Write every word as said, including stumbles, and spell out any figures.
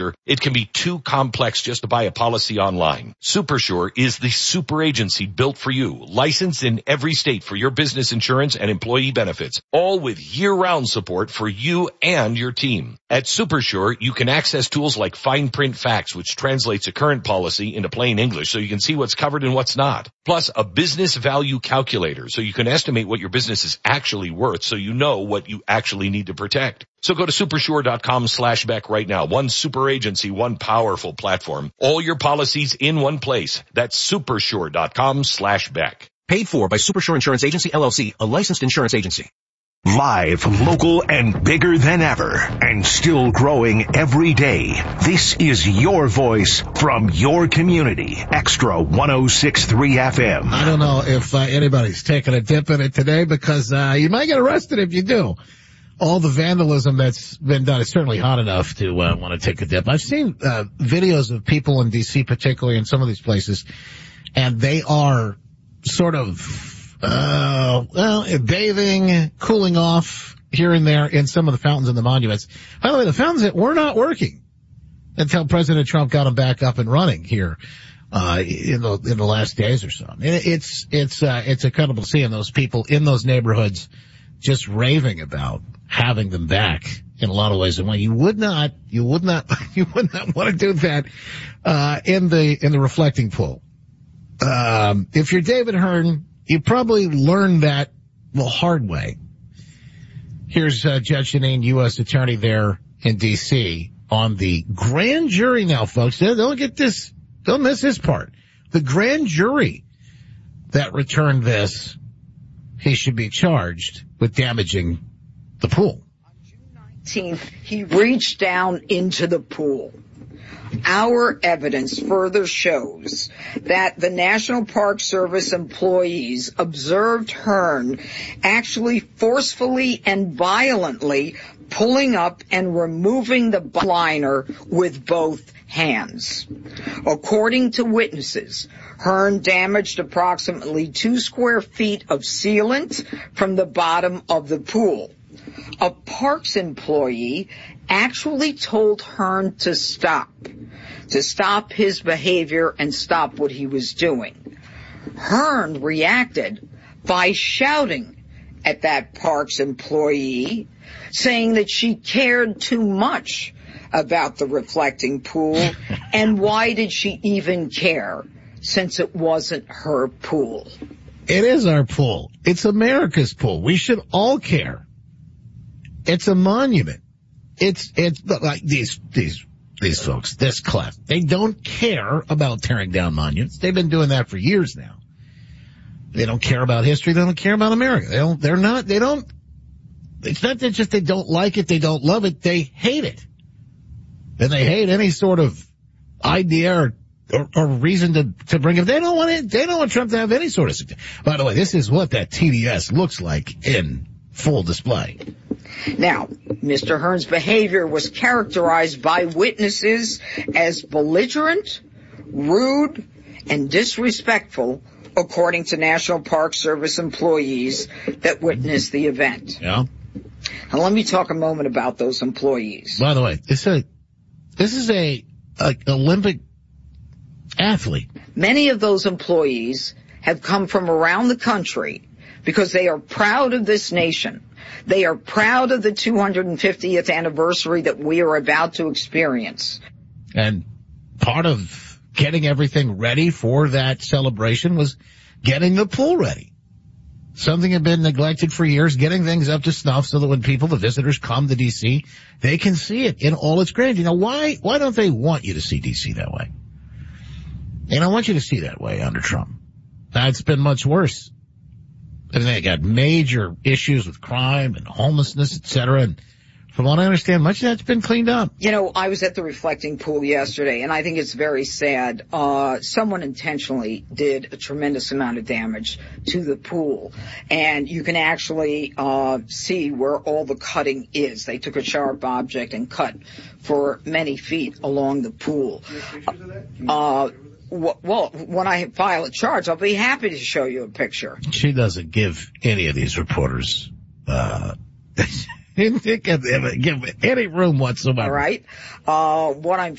It can be too complex just to buy a policy online. SuperSure is the super agency built for you, licensed in every state for your business insurance and employee benefits, all with year-round support for you and your team. At SuperSure, you can access tools like fine print facts, which translates a current policy into plain English so you can see what's covered and what's not. Plus, a business value calculator so you can estimate what your business is actually worth so you know what you actually need to protect. So go to supersure.com slash Beck right now. One super agency, one powerful platform. All your policies in one place. That's supersure.com slash Beck. Paid for by Supersure Insurance Agency, L L C, a licensed insurance agency. Live, local, and bigger than ever, and still growing every day. This is your voice from your community. Extra one oh six point three F M. I don't know if uh, anybody's taking a dip in it today because uh, you might get arrested if you do. All the vandalism that's been done, it's certainly hot enough to uh, want to take a dip. I've seen uh, videos of people in D C, particularly in some of these places, and they are sort of, uh, well, bathing, cooling off here and there in some of the fountains and the monuments. By the way, the fountains that were not working until President Trump got them back up and running here uh in the in the last days or so. It's it's uh, it's incredible seeing those people in those neighborhoods just raving about having them back in a lot of ways. And when you would not, you would not, you would not want to do that, uh, in the, in the reflecting pool. Um, if you're David Hearn, you probably learned that the hard way. Here's, uh, Judge Jeanine, U S attorney there in D C on the grand jury now, folks. Don't get this, don't miss this part. The grand jury that returned this, he should be charged with damaging the pool. On June nineteenth, he reached down into the pool. Our evidence further shows that the National Park Service employees observed Hearn actually forcefully and violently pulling up and removing the liner with both hands. According to witnesses, Hearn damaged approximately two square feet of sealant from the bottom of the pool. A Parks employee actually told Hearn to stop, to stop his behavior and stop what he was doing. Hearn reacted by shouting at that Parks employee, saying that she cared too much about the reflecting pool, and why did she even care, since it wasn't her pool? It is our pool. It's America's pool. We should all care. It's a monument. It's, it's like these, these, these folks, this class, they don't care about tearing down monuments. They've been doing that for years now. They don't care about history. They don't care about America. They don't, they're not, they don't, it's not that just they don't like it, they don't love it, they hate it. And they hate any sort of idea or, or, or reason to, to bring it. They don't want it, they don't want Trump to have any sort of, by the way, this is what that T D S looks like in full display. Now, Mister Hearn's behavior was characterized by witnesses as belligerent, rude, and disrespectful, according to National Park Service employees that witnessed the event. Yeah. Now, let me talk a moment about those employees. By the way, this is a, this is a, a Olympic athlete. Many of those employees have come from around the country because they are proud of this nation. They are proud of the two hundred fiftieth anniversary that we are about to experience. And part of getting everything ready for that celebration was getting the pool ready. Something had been neglected for years, getting things up to snuff so that when people, the visitors, come to D C, they can see it in all its grandeur. You know, why, why don't they want you to see D C that way? They don't want you to see that way under Trump. That's been much worse. And they got major issues with crime and homelessness, et cetera. And from what I understand, much of that's been cleaned up. You know, I was at the reflecting pool yesterday, and I think it's very sad. Uh, someone intentionally did a tremendous amount of damage to the pool. And you can actually uh see where all the cutting is. They took a sharp object and cut for many feet along the pool. Uh, Well, when I file a charge, I'll be happy to show you a picture. She doesn't give any of these reporters, uh, give any room whatsoever. All right. Uh, what I'm